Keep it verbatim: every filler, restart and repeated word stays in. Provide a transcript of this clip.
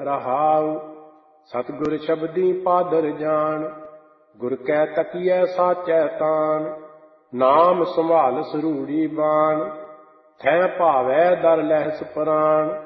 रहाउ। सतगुर शब्दी पादर जान, गुर कै तकियै साचै तान। नाम संभाल सरूड़ी बाण, थै भावै दर लहस प्राण।